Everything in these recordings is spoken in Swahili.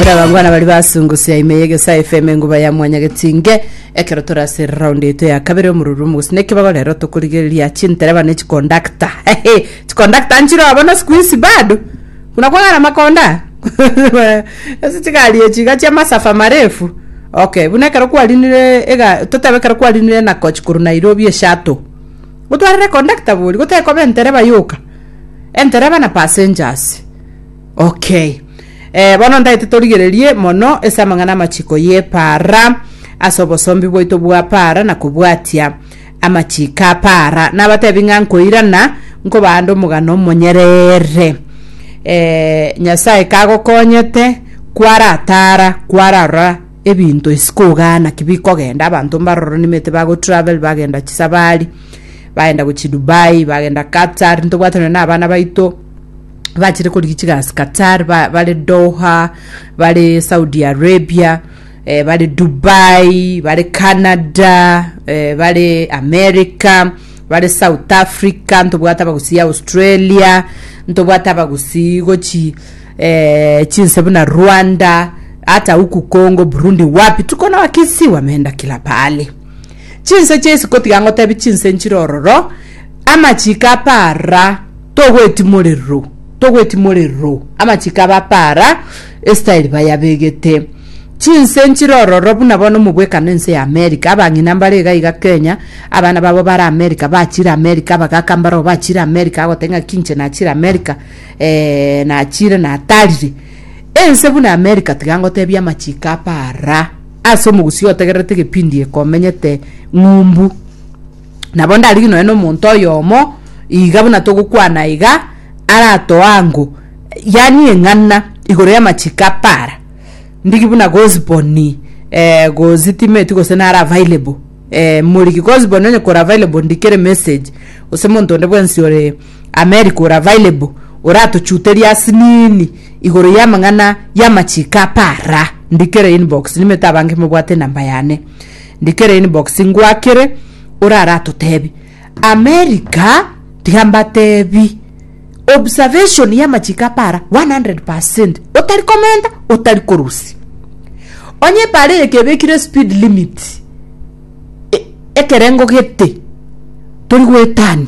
abangwana bali basungusia imeyege sa FM nguba ya mwanya getinge ekero turase round ito ya kabere mururumu snake bagolero tukurigeria chintereba ne conductor conductor nchiro abona squeeze bado kuna kwa na makonda asitikali chiga cha masafa marefu okay bunekero kwa linire ega totabekero kwa linire na coach kuru Nairobi eshato utware conductor buli gute komentereba yuka entereba na passengers okay bono ndaite torigererie mono esa mangana machiko ye para asobosombi boito bwa para na kubwatia amachika para na batebinga nkoirana nko bando mugano monyerere nyasaye kago konyete kwaratara kwarara ebintu iskugana kibiko genda abantu mbaroro nimete bago travel bagenda chisabali baenda ku Dubai bagenda Qatar ntobwatana na abana baito bachire kuri kichigas Qatar bale Doha bale Saudi Arabia bale Dubai bale Canada bale America bale South Africa ntobwata bagusi Australia ntobwata bagusi gochi chinsebu na Rwanda hata huku Kongo Burundi wapi tuko na wakisi wameenda kila pale chinse chesi koti yango tabi chinse nchirororo ama chika para togweti morero ama chika bapara style bayabegete chinse nchirororo buna bono mubweka nense ya America abangi nambarega iga Kenya abana babo bara America bachira America bakakambaro bachira America agotenga kinche na chira America na chira na tarire ense buna America tigango tebi ama chika para aso mugusio tegerete kipindie komenyete ngumbu nabonda ali no eno muntu yomo igabuna togukwana iga arato wangu yani engana igoro ya machika para ndigibuna gozboni gozitimeti go senara available muri gozboni ne ko available ndikere message usemuntu ndebwensi ore America ora available orato chuteria sinini igoro ya mangana ya machika para ndikere inbox nimetabange mubwate namba yane ndikere inbox ngwakire urara tutebi America tigamba tebi observation ya machika para 100% utari komenda utari korusi onye pare ekebekire speed limit ekerengo gete turi gwetani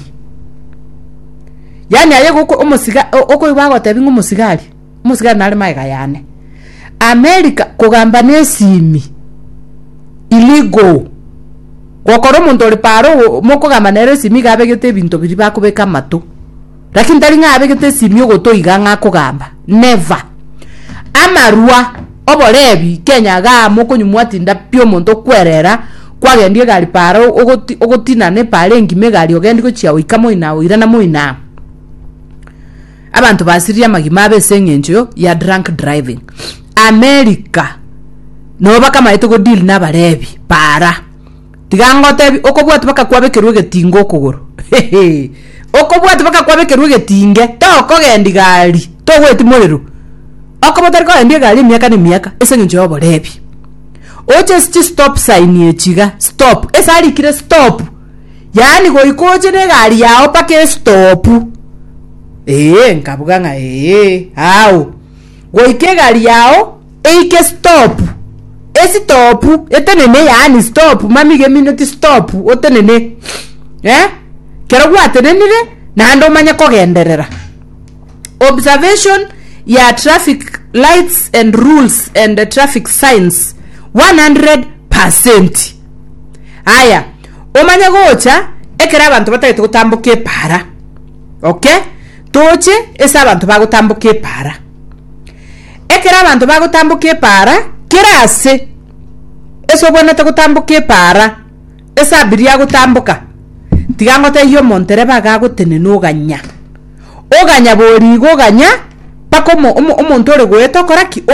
yani aye goko umusiga oko ibago tebi ngumusigari umusigari nari maiga yane America kugamba nesimi illegal gokoro muntu ori paro moko gamba nere simi gabe gete bintu biri bakubeka mato lakini tari ngabe gete simi ogoto iganga kugamba never amarua oborebi Kenya ga moko nyumwati nda pio muntu kwerera kwagendie gali paro ogotina ne pare ngime gali ogendi gochia wikamo ina irana moina abantu basiria magima besengenjo ya drunk driving America no baka maito go deal na barebi para tigango tebi okobwatu baka kwabekerwe getingo kugoro okobwatu baka kwabekerwe getinge toko gendi gali togweti morero okobotari ko endi gali miaka ni miaka esengenjo barebi oche stop sign yechiga stop esali kire stop yani go ikoje ne gali yao pake stop nkabuganga hao goike gali yao eike stop stop etenene yani stop mamige minute stop otenene kero gwatenenire na ndo manya kogenderera observation ya traffic lights and rules and the traffic signs 100%. Aya omanya gocha ekera abantu batayite gutambuke para okay toche esa abantu bagutambuke para ekera abantu bagutambuke para kirase eso bona tagutambuke para esa biria gutambuka tigango te yo montere baga guteneno ganya oganya bori goganya pakomo omuntu ore gweta koraki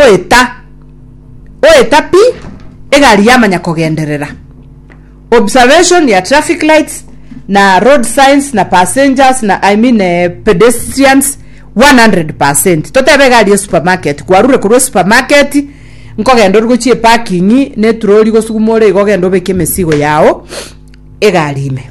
oeta pi egari yamanya kogenderera observation ya traffic lights na road signs na passengers na pedestrians 100%. Totebe gali supermarket kwarure kuru supermarket nkogendo rugochie parking ne troli go sugumore igogendo beke mesigo yao egali ime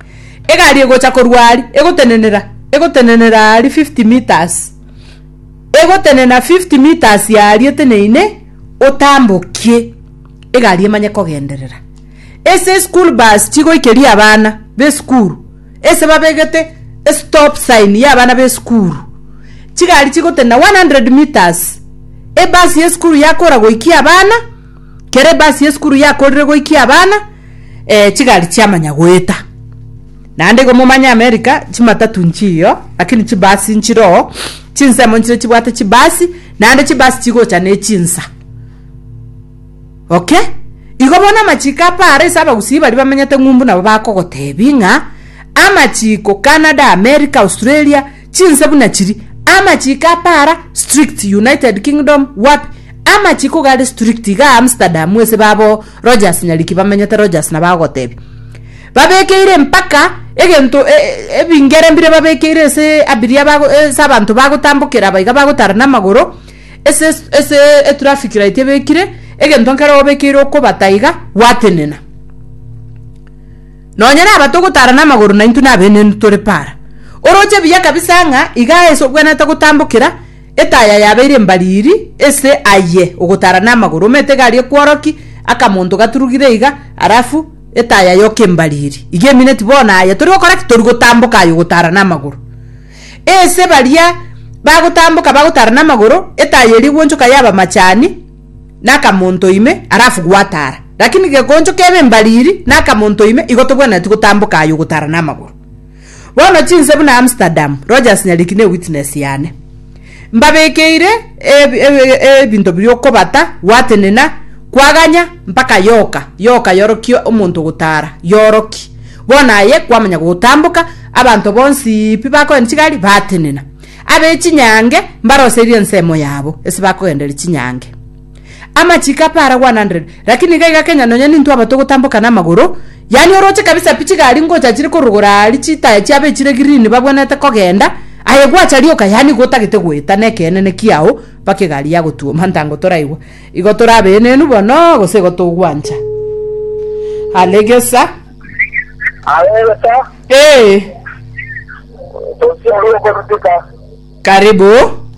egali ego chakorwari egotenenera ali 50 meters ego tene na 50 meters ya ariete neine otambukie egari emanye kogenderera ese school bus chigo ikeria abana be school ese babegete stop sign ya abana be school chigari chigo tena 100 meters e bus ye school yakora goikia abana kere bus ye school yakorire goikia abana chigari chiamanya goeta nande go mumanya America chimatatu nchiyo lakini chibasi nchiro chinsa monchire chibwate chibasi nande chibasi chigo chane chinsa okay igobona machika pare saba gusiba liba menyete ngumbu na bako gotebinga amachiko Canada America Australia chinsa buna chiri amachika para strict United Kingdom what amachiko gari strict ga Amsterdam wese babo Rogers nyaliki bamenyete Rogers na bago tebi babekeire mpaka egento ebingere mbire babekeire se abiria bago sabantu bago tambukira baiga bago tarana magoro ese traffic light ebekire egento nkara obekire uko bataiga watenena nonyera abatogo tarana magoro na intu nabene tore para oroche biya kabisa nga iga eso bwana takutambukira etaya yabeire mbaliri ese aye ugotarana magoro mete gari kworoki akamuntu gaturugire iga arafu etaya yoke mbaliri ige minute bona aya turi gukora kitori gutambuka ayo gutarana amaguru ese baria bagutambuka bagutarana amaguru etaya eri gwonjoka yaba machani nakamuntu ime arafu gwatara lakini gegonjo kebe mbaliri nakamuntu ime igotobwana tugutambuka ayo gutarana amaguru bono chinse buna Amsterdam Rogers nyalikine witness yane mbabekeire ebintu byoko bata watenena kwaganya mpaka yoka yorokio omuntu gutara yoroki bona ye kwamanya gutambuka abantu bonsi pibako enchigali batenena abe chinyange mbaroserie nsemo yabo esibako endere chinyange amachika para 100 lakini gaiga Kenya nonye nintu abato gutambuka na maguru yani oroche kabisa pichi gali ngocha chiri kurugura ali chita chabe chire green babonete kogenda aye gwacharioka yani gutagite gwita nekenene kiao pake gali ya gutuo mantango toraigwa igotora bene nu bono gose gotugwanja alegesa Tosio kurutika karibu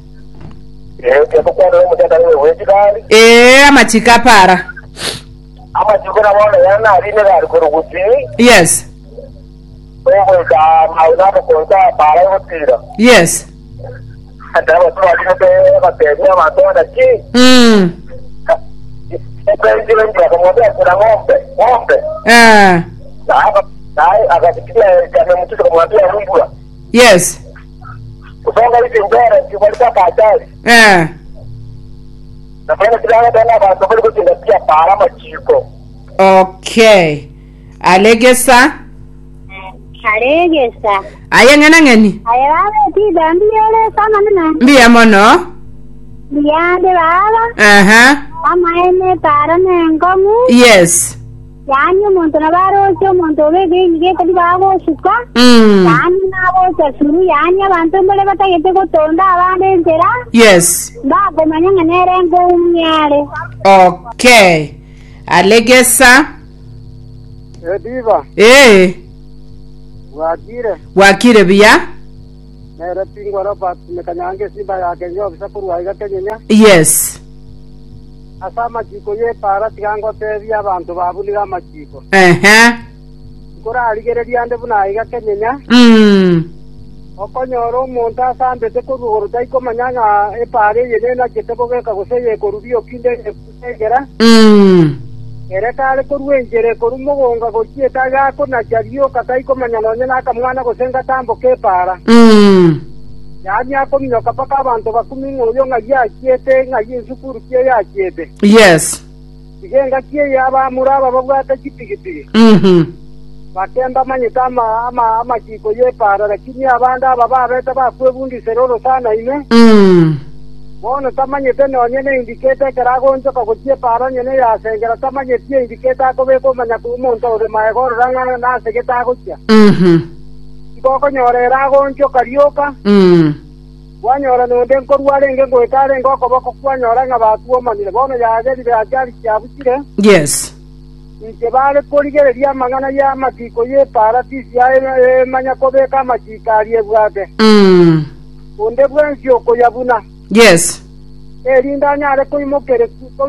kwa mtata wewe jikali amachika para amachiko na wale yana aline gari kuruguti yes wewe ka mauna konta para yotira yes anda watu aline batebya matona chi president akamwambia kuna ng'ombe akasikia kama mtu akamwambia rugwa yes usonga hivi ngara kiwalika katari na pena kila tena ba sokoni kutindatia para machiko okay alegesa ayengena ngeni ayawe ti dambiele sana nena mbia mono biande baba amaene para nengomu yes yani muntu na baro muntu bege tadi bago suka yani nabo tasuru yani abantu mbele batagete gutonda abande entera yes babo manyanga nerengo umyare okay alegesa diva wakire biya nere pingwa ropa mekanyange simba ya Kenya bisa kurwaiga Kenya yes asama chiko ye para tigango tebia abantu babuliga machiko kora aligereria ande buna iga Kenya okonyoro umuntu asambete kuruguru taiko manyanga epare yene na kitebo geka guseye kurubio kinde egera ere kale kurwenjere kurumogonga gochieta gako na jario kataiko manyano nyana kamwana gosenga tambo ke para yani akominyoka paka abantu bakumi ngoyo ngagiachiete ngagizukuru kie yachiete yes igenga kie yaba muraba babwata kipigipigi bakenda manyita ama chiko ye para lakini abanda baba beta bakwebundi seroro sana ine bono tamanyete nonyene indicator karagonjo kagochie para nyene ya sengera tamanyete indicator ko beko manya ku muntu ore maego ranga na segeta gochia ikoko nyorera gonjo karioka wanyora no den korware nge ngoikare ngoko boko kwanyora nga batuo manile bono yageri byajari cyabukire yes ike bale korigereria mangana ya matiko ye paratisi ya manya kobeka machikari ebwate onde bwensi oko yabuna yes erinda nyare kuimukere